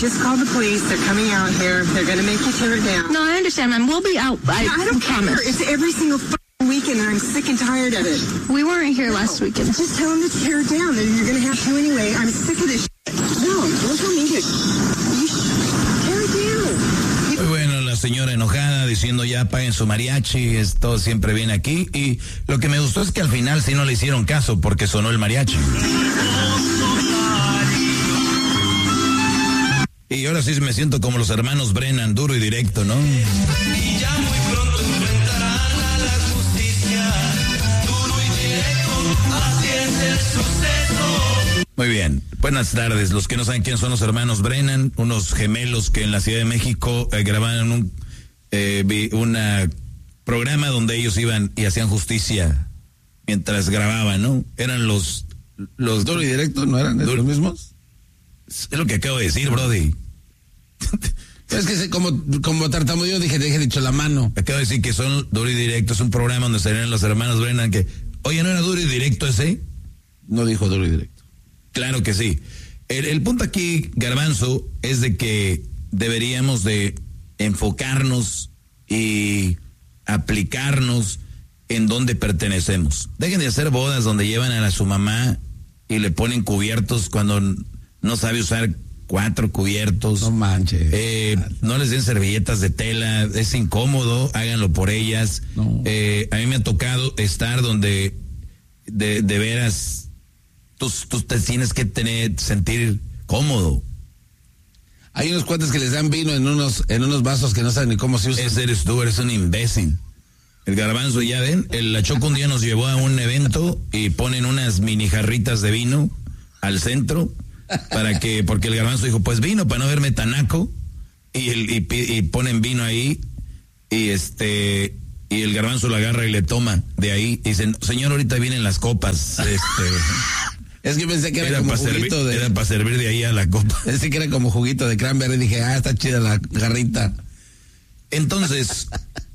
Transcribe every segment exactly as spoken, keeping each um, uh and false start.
Just call the police. They're coming out here. They're going to make you tear it down. No, I understand, ma'am. We'll be out. I, I don't promise. care. It's every single f***ing weekend, and I'm sick and tired of it. We weren't here no. last weekend. Just tell them to tear it down. You're going to have to anyway. I'm sick of this shit. No, don't tell me to. You tear it down. Muy bueno, la señora enojada diciendo ya paguen su mariachi, es, todo siempre viene aquí. Y lo que me gustó es que al final sí no le hicieron caso porque sonó el mariachi. Y ahora sí me siento como los hermanos Brennan, duro y directo, ¿no? Y ya muy pronto enfrentarán a la justicia, duro y directo, así es el suceso. Muy bien, buenas tardes. Los que no saben quién son los hermanos Brennan, unos gemelos que en la Ciudad de México eh, grabaron un eh, una programa donde ellos iban y hacían justicia mientras grababan, ¿no? Eran los... los duro y directo, ¿no eran duro, los mismos? Es lo que acabo de decir, Brody. Es que como, como tartamudeo dije, dije dicho la mano. Acabo de decir que son duro y directo, es un programa donde salían los hermanos Brennan que, oye, ¿no era duro y directo ese? No dijo duro y directo. Claro que sí. El, el punto aquí, Garbanzo, es de que deberíamos de enfocarnos y aplicarnos en donde pertenecemos. Dejen de hacer bodas donde llevan a, la, a su mamá y le ponen cubiertos cuando no sabe usar cuatro cubiertos. No manches. Eh, no les den servilletas de tela, es incómodo, háganlo por ellas. No. Eh, a mí me ha tocado estar donde de, de veras tú, tú te tienes que tener, sentir cómodo. Hay unos cuates que les dan vino en unos en unos vasos que no saben ni cómo se usan. Ese eres tú, eres un imbécil. El Garbanzo, ya ven, el, la Choco un día nos llevó a un evento y ponen unas mini jarritas de vino al centro para que, porque el Garbanzo dijo, pues vino para no verme tan naco, y, el, y, y ponen vino ahí y este y el Garbanzo lo agarra y le toma de ahí y dicen, señor, ahorita vienen las copas. Este es que pensé que era, era como juguito servir, de... Era para servir de ahí a la copa. Pensé que era como juguito de cranberry, dije, ah, está chida la garrita. Entonces,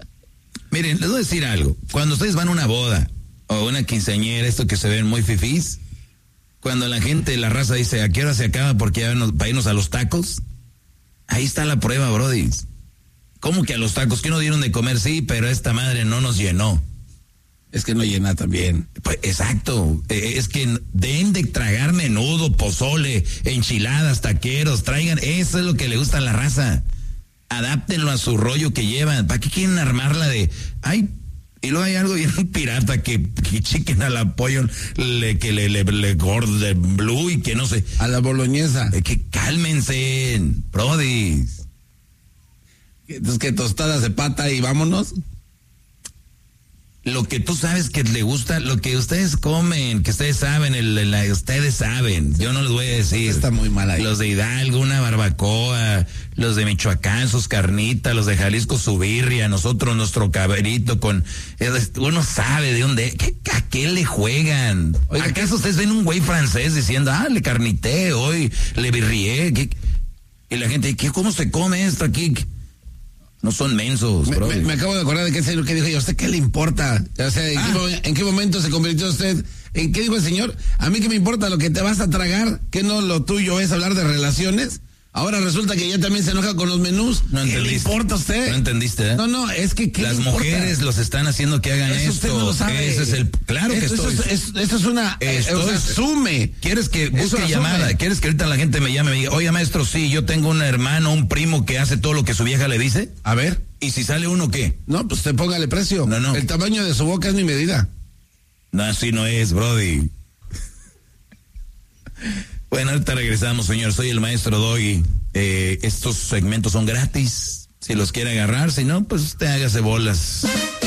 miren, les voy a decir algo. Cuando ustedes van a una boda o una quinceañera, esto que se ven muy fifís, cuando la gente, la raza dice, ¿a qué hora se acaba? Porque ya nos, para irnos a los tacos. Ahí está la prueba, brody. ¿Cómo que a los tacos? ¿Qué no dieron de comer? Sí, pero esta madre no nos llenó. Es que no llena también. Pues, exacto. Eh, es que den de tragar menudo, pozole, enchiladas, taqueros, traigan. Eso es lo que le gusta a la raza. Adáptenlo a su rollo que llevan. ¿Para qué quieren armarla de, ay, y luego hay algo bien pirata que, que chiquen al apoyo, le, que le, le, le gorde blue y que no sé. A la boloñesa. Eh, que cálmense, brodis. Entonces, que tostadas de pata y vámonos. Lo que tú sabes que le gusta, lo que ustedes comen, que ustedes saben, el, el, ustedes saben, yo no les voy a decir. Está muy mal ahí. Los de Hidalgo, una barbacoa, los de Michoacán, sus carnitas, los de Jalisco, su birria, nosotros, nuestro cabrito con... Uno sabe de dónde, ¿qué, ¿a qué le juegan? Oiga, ¿acaso ustedes ven un güey francés diciendo, ah, le carnité hoy, le birrié? ¿Qué? Y la gente, ¿qué, ¿cómo se come esto aquí? No son mensos, me, bro. Me, me acabo de acordar de qué es lo que dijo yo. ¿A usted qué le importa? O sea, ¿en, ah. qué, ¿en qué momento se convirtió usted? ¿En qué dijo el señor? A mí qué me importa lo que te vas a tragar, que no lo tuyo es hablar de relaciones. Ahora resulta que ya también se enoja con los menús. No entendiste. ¿Qué le importa a usted? No entendiste, ¿eh? No, no, es que ¿qué las mujeres los están haciendo que hagan eso esto. Usted no lo sabe. Ese es el, claro que eso, estoy. Eso es, eso es una, esto eh, asume. ¿Quieres que busque llamada? ¿Quieres que ahorita la gente me llame y me diga, oye, maestro, sí, yo tengo un hermano, un primo que hace todo lo que su vieja le dice? A ver. ¿Y si sale uno qué? No, pues te póngale precio. No, no. El tamaño de su boca es mi medida. No, así no es, brody. Bueno, ahorita regresamos, señor. Soy el maestro Doggy. Eh, estos segmentos son gratis. Si los quiere agarrar, si no, pues usted hágase bolas.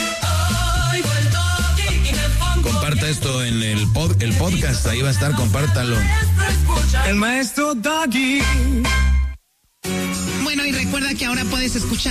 Comparta esto en el, pod, el podcast. Ahí va a estar, compártalo. El maestro Doggy. Bueno, y recuerda que ahora puedes escuchar